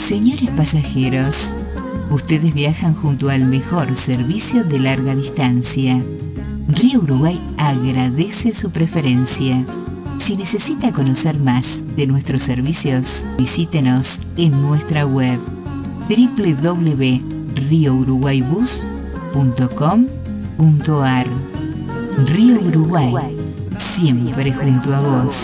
Señores pasajeros, ustedes viajan junto al mejor servicio de larga distancia. Río Uruguay agradece su preferencia. Si necesita conocer más de nuestros servicios, visítenos en nuestra web www.riouruguaybus.com.ar. Río Uruguay, siempre junto a vos.